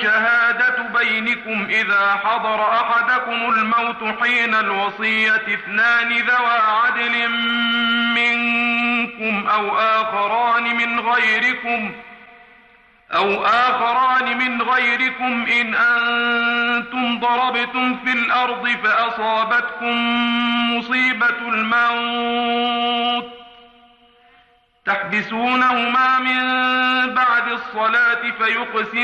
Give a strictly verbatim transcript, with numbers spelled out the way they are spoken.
شهادة بينكم إذا حضر أحدكم الموت حين الوصية اثنان ذوى عدل منكم أو آخران من غيركم أو آخران من غيركم إن أنتم ضربتم في الأرض فأصابتكم مصيبة الموت تحبسونهما من بعد الصلاة فيقسم